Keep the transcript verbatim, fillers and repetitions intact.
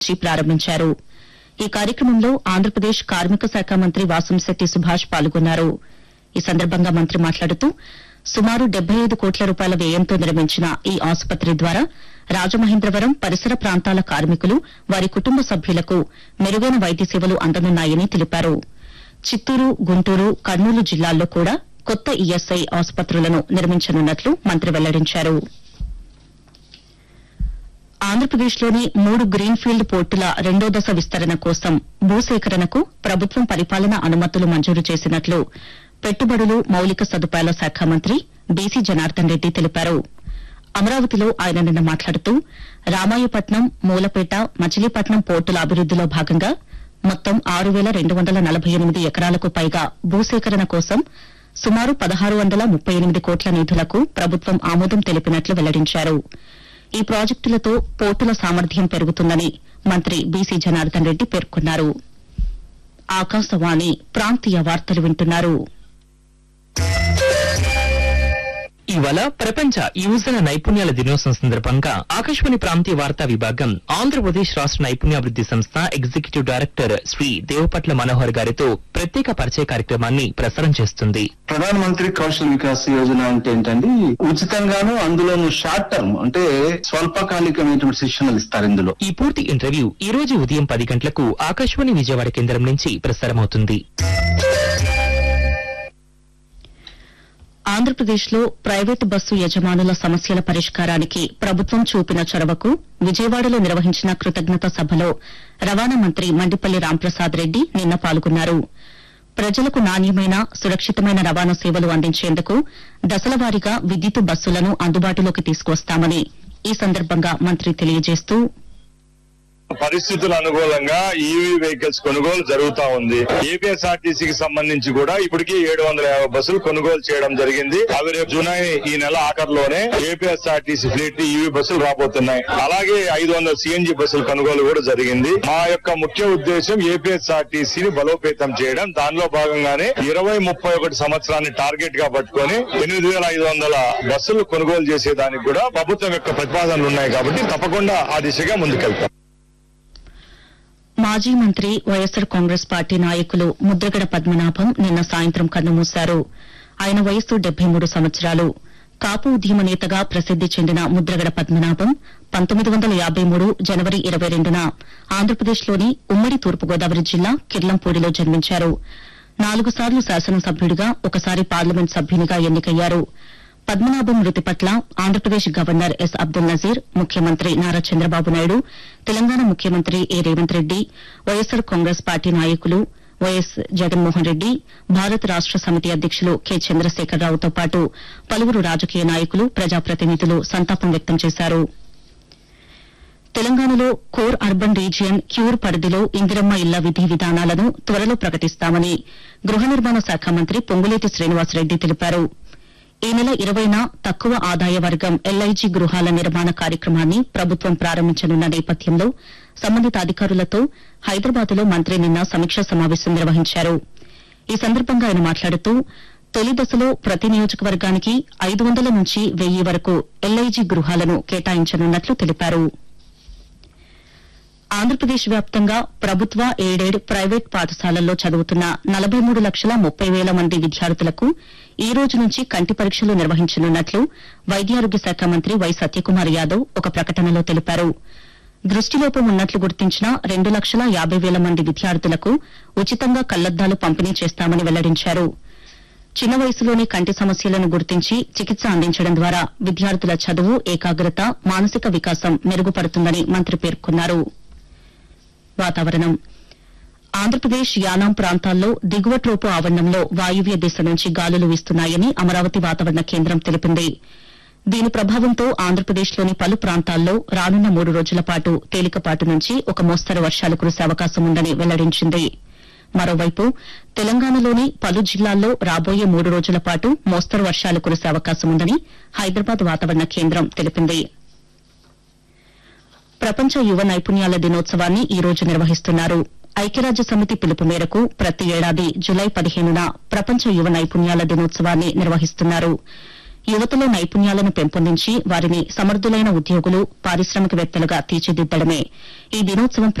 ప్రారంభించారు. ఈ కార్యక్రమంలో ఆంధ్రప్రదేశ్ కార్మిక శాఖ మంత్రి వాసంశెట్టి సుభాష్ పాల్గొన్నారు. ఈ సందర్భంగా మంత్రి మాట్లాడుతూ సుమారు డెబ్బై ఐదు కోట్ల రూపాయల వ్యయంతో నిర్మించిన ఈ ఆసుపత్రి ద్వారా రాజమహేంద్రవరం పరిసర ప్రాంతాల కార్మికులు వారి కుటుంబ సభ్యులకు మెరుగైన వైద్య సేవలు అందనున్నాయని తెలిపారు. చిత్తూరు, గుంటూరు, కర్నూలు జిల్లాల్లో కూడా కొత్త ఈఎస్ఐ ఆసుపత్రులను నిర్మించనున్నట్లు మంత్రి వెల్లడించారు. ఆంధ్రప్రదేశ్లోని మూడు గ్రీన్ఫీల్డ్ పోర్టుల రెండో దశ విస్తరణ కోసం భూసేకరణకు ప్రభుత్వం పరిపాలనా అనుమతులు మంజూరు చేసినట్లు పెట్టుబడులు, మౌలిక సదుపాయాల శాఖ మంత్రి బీసీ జనార్దన్ రెడ్డి తెలిపారు. అమరావతిలో ఆయన నిన్న మాట్లాడుతూ రామాయపట్నం, మూలపేట, మచిలీపట్నం పోర్టుల అభివృద్దిలో భాగంగా మొత్తం ఆరు వేల రెండు వందల నలభై ఎనిమిది ఎకరాలకు పైగా భూసేకరణ కోసం సుమారు పదహారు వందల ముప్పై ఎనిమిది కోట్ల నిధులకు ప్రభుత్వం ఆమోదం తెలిపినట్లు వెల్లడించారు. ఈ ప్రాజెక్టులతో పోర్టుల సామర్థ్యం పెరుగుతుందని మంత్రి బీసీ జనార్దన్ రెడ్డి పేర్కొన్నారు. ఆకాశవాణి ప్రాంతీయ వార్తలు వింటున్నారు. ఇవాళ ప్రపంచ యువజన నైపుణ్యాల దినోత్సవం సందర్భంగా ఆకాశవాణి ప్రాంతీయ వార్తా విభాగం ఆంధ్రప్రదేశ్ రాష్ట నైపుణ్యాభివృద్ది సంస్థ ఎగ్జిక్యూటివ్ డైరెక్టర్ శ్రీ దేవపట్ల మనోహర్ గారితో ప్రత్యేక పరిచయ కార్యక్రమాన్ని ప్రసారం చేస్తుంది. ప్రధాన మంత్రి కౌశల్ వికాస్ యోజన అంటే ఏంటండి, ఉచితంగాను అందులోను షార్ట్ టర్మ్ అంటే స్వల్పకాలికమైనటువంటి శిక్షణలు ఇస్తారు. ఇందులో ఈ పూర్తి ఇంటర్వ్యూ ఈ రోజు ఉదయం పది గంటలకు ఆకాశవాణి విజయవాడ కేంద్రం నుంచి ప్రసారమవుతుంది. ఆంధ్రప్రదేశ్లో ప్రైవేటు బస్సు యజమానుల సమస్యల పరిష్కారానికి ప్రభుత్వం చూపిన చొరవకు విజయవాడలో నిర్వహించిన కృతజ్ఞత సభలో రవాణా మంత్రి మండిపల్లి రాంప్రసాద్ రెడ్డి నిన్న పాల్గొన్నారు. ప్రజలకు నాణ్యమైన, సురక్షితమైన రవాణా సేవలు అందించేందుకు దశలవారీగా విద్యుత్ బస్సులను అందుబాటులోకి తీసుకువస్తామని ఈ సందర్భంగా మంత్రి తెలియజేస్తూ పరిస్థితుల అనుకూలంగా ఈవీ వెహికల్స్ కొనుగోలు జరుగుతా ఉంది. ఏపీఎస్ఆర్టీసీకి సంబంధించి కూడా ఇప్పటికీ ఏడు వందల యాభై బస్సులు కొనుగోలు చేయడం జరిగింది. అవి రేపు జూలై ఈ నెల ఆఖరిలోనే ఏపీఎస్ఆర్టీసీ ఫ్లీట్ ఈవీ బస్సులు రాబోతున్నాయి. అలాగే ఐదు వందల సిఎన్జి బస్సులు కొనుగోలు కూడా జరిగింది. మా యొక్క ముఖ్య ఉద్దేశం ఏపీఎస్ఆర్టీసీని బలోపేతం చేయడం. దానిలో భాగంగానే ఇరవై ముప్పై ఒకటి సంవత్సరాన్ని టార్గెట్ గా పట్టుకొని ఎనిమిది వేల ఐదు వందల బస్సులు కొనుగోలు చేసేదానికి కూడా ప్రభుత్వం యొక్క ప్రతిపాదనలు ఉన్నాయి. కాబట్టి తప్పకుండా ఆ దిశగా ముందుకెళ్తాం. మాజీ మంత్రి వైఎస్సార్ కాంగ్రెస్ పార్టీ నాయకులు ముద్రగడ పద్మనాభం నిన్న సాయంత్రం కన్నుమూశారు. ఆయన వయస్సు డెబ్బై మూడు సంవత్సరాలు. కాపు ఉద్యమ నేతగా ప్రసిద్ది చెందిన ముద్రగడ పద్మనాభం పంతొమ్మిది వందల యాబై మూడు జనవరి ఇరవై రెండున ఆంధ్రప్రదేశ్లోని ఉమ్మడి తూర్పుగోదావరి జిల్లా కిర్లంపూడిలో జన్మించారు. నాలుగు సార్లు శాసనసభ్యుడిగా, ఒకసారి పార్లమెంట్ సభ్యునిగా ఎన్నికయ్యారు. పద్మనాభం మృతి పట్ల ఆంధ్రప్రదేశ్ గవర్నర్ ఎస్ అబ్దుల్ నజీర్, ముఖ్యమంత్రి నారా చంద్రబాబు నాయుడు, తెలంగాణ ముఖ్యమంత్రి ఏ రేవంత్ రెడ్డి, వైఎస్సార్ కాంగ్రెస్ పార్టీ నాయకులు వైఎస్ జగన్మోహన్ రెడ్డి, భారత రాష్ట సమితి అధ్యకులు కె చంద్రశేఖరరావుతో పాటు పలువురు రాజకీయ నాయకులు, ప్రజాప్రతినిధులు సంతాపం వ్యక్తం చేశారు. తెలంగాణలో కోర్ అర్బన్ రీజియన్ క్యూర్ పరిధిలో ఇందిరమ్మ ఇళ్ల విధి విధానాలను త్వరలో ప్రకటిస్తామని గృహ నిర్మాణ శాఖ మంత్రి పొంగులేటి శ్రీనివాసరెడ్డి తెలిపారు. ఈ నెల ఇరవైన తక్కువ ఆదాయ వర్గం ఎల్ఐజీ గృహాల నిర్మాణ కార్యక్రమాన్ని ప్రభుత్వం ప్రారంభించనున్న నేపథ్యంలో సంబంధిత అధికారులతో హైదరాబాద్లో మంత్రి నిన్న సమీక్షా సమావేశం నిర్వహించారు. ఈ సందర్భంగా ఆయన మాట్లాడుతూ తొలి దశలో ప్రతి నియోజకవర్గానికి ఐదు వందల నుంచి వెయ్యి వరకు ఎల్ఐజీ గృహాలను కేటాయించనున్నట్లు తెలిపారు. ఆంధ్రప్రదేశ్ వ్యాప్తంగా ప్రభుత్వ, ఎయిడెడ్, ప్రైవేట్ పాఠశాలల్లో చదువుతున్న నలభై మూడు లక్షల ముప్పై వేల మంది విద్యార్థులకు ఈ రోజు నుంచి కంటి పరీక్షలు నిర్వహించనున్నట్లు వైద్యారోగ్య శాఖ మంత్రి వై సత్యకుమార్ యాదవ్ ఒక ప్రకటనలో తెలిపారు. దృష్టిలోపం ఉన్నట్లు గుర్తించిన రెండు లక్షల యాబై వేల మంది విద్యార్థులకు ఉచితంగా కళ్లద్దాలు పంపిణీ చేస్తామని వెల్లడించారు. చిన్న వయసులోనే కంటి సమస్యలను గుర్తించి చికిత్స అందించడం ద్వారా విద్యార్థుల చదువు, ఏకాగ్రత, మానసిక వికాసం మెరుగుపడుతుందని మంత్రి పేర్కొన్నారు. వాతావరణం. ఆంధ్రప్రదేశ్ యానాం ప్రాంతాల్లో దిగువ ట్రోపు ఆవరణంలో వాయువ్య దిశ నుంచి గాలులు వీస్తున్నాయని అమరావతి వాతావరణ కేంద్రం తెలిపింది. దీని ప్రభావంతో ఆంధ్రప్రదేశ్లోని పలు ప్రాంతాల్లో రానున్న మూడు రోజుల పాటు తేలికపాటి నుంచి ఒక మోస్తరు వర్షాలు కురిసే అవకాశం ఉందని వెల్లడించింది. మరోవైపు తెలంగాణలోని పలు జిల్లాల్లో రాబోయే మూడు రోజుల పాటు మోస్తరు వర్షాలు కురిసే అవకాశం ఉందని హైదరాబాద్ వాతావరణ కేంద్రం తెలిపింది. ప్రపంచ యువ నైపుణ్యాల దినోత్సవాన్ని ఈ రోజు నిర్వహిస్తున్నారు. ఐక్యరాజ్య సమితి పిలుపు మేరకు ప్రతి ఏడాది జులై పదిహేనున ప్రపంచ యువ నైపుణ్యాల దినోత్సవాన్ని నిర్వహిస్తున్నారు. యువతలో నైపుణ్యాలను పెంపొందించి వారిని సమర్థులైన ఉద్యోగులు పారిశ్రామికవేత్తలుగా తీర్చిదిద్దడమే ఈ దినోత్సవం